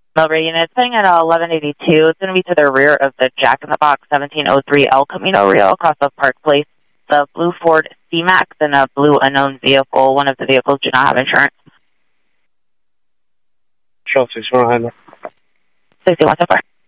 Millbrae unit, sitting at 1182. It's going to be to the rear of the Jack in the Box 1703 El Camino Real across of Park Place. The blue Ford C-Max and a blue unknown vehicle. One of the vehicles do not have insurance. Sure, 61 61 so far.